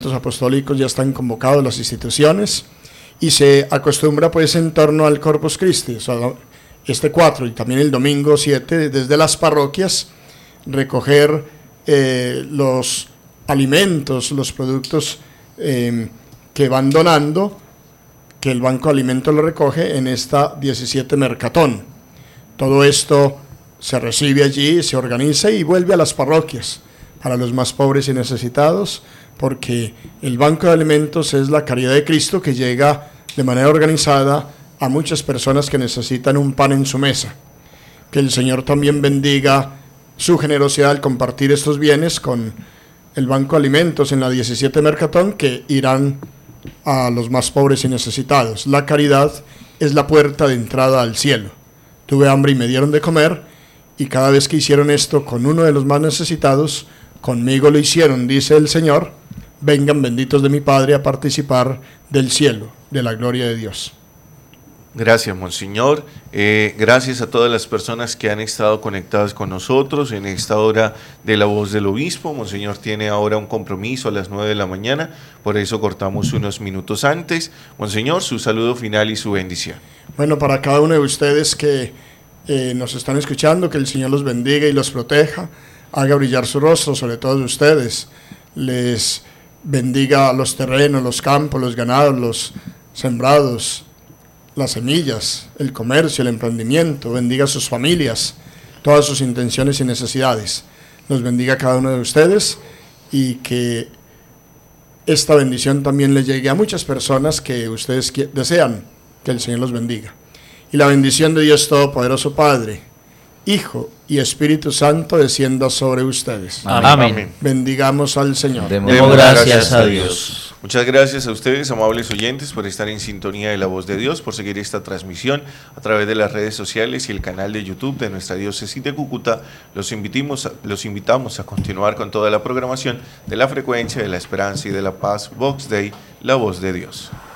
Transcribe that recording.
movimientos apostólicos ya están convocados, las instituciones, y se acostumbra pues en torno al Corpus Christi, o sea, este 4 y también el domingo 7, desde las parroquias, recoger los alimentos, los productos que van donando, que el Banco de Alimentos lo recoge en esta 17 Mercatón. Todo esto se recibe allí, se organiza y vuelve a las parroquias para los más pobres y necesitados, porque el Banco de Alimentos es la caridad de Cristo que llega de manera organizada a muchas personas que necesitan un pan en su mesa. Que el Señor también bendiga su generosidad al compartir estos bienes con el Banco de Alimentos en la 17 Mercatón, que irán a los más pobres y necesitados. La caridad es la puerta de entrada al cielo. Tuve hambre y me dieron de comer, y cada vez que hicieron esto con uno de los más necesitados, conmigo lo hicieron, dice el Señor. Vengan benditos de mi Padre a participar del cielo, de la gloria de Dios. Gracias, Monseñor. Gracias a todas las personas que han estado conectadas con nosotros en esta hora de la voz del obispo. Monseñor tiene ahora un compromiso a las 9 de la mañana, por eso cortamos unos minutos antes. Monseñor, su saludo final y su bendición. Bueno, para cada uno de ustedes que nos están escuchando, que el Señor los bendiga y los proteja, haga brillar su rostro sobre todos ustedes, les bendiga los terrenos, los campos, los ganados, los sembrados, las semillas, el comercio, el emprendimiento, bendiga a sus familias, todas sus intenciones y necesidades. Los bendiga a cada uno de ustedes y que esta bendición también le llegue a muchas personas que ustedes desean que el Señor los bendiga. Y la bendición de Dios Todopoderoso, Padre, Hijo y Espíritu Santo descienda sobre ustedes. Amén. Bendigamos al Señor. Demos gracias a Dios. Muchas gracias a ustedes, amables oyentes, por estar en sintonía de la voz de Dios, por seguir esta transmisión a través de las redes sociales y el canal de YouTube de nuestra diócesis de Cúcuta. Los invitamos a continuar con toda la programación de la frecuencia de la esperanza y de la paz, Vox Dei, la voz de Dios.